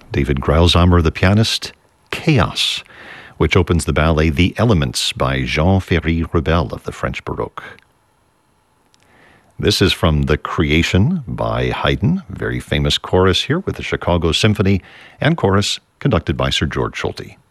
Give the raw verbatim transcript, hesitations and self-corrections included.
David Greilsheimer, the pianist, Chaos, which opens the ballet The Elements by Jean-Ferry Rebel of the French Baroque. This is from The Creation by Haydn, very famous chorus here with the Chicago Symphony, and chorus conducted by Sir George Solti.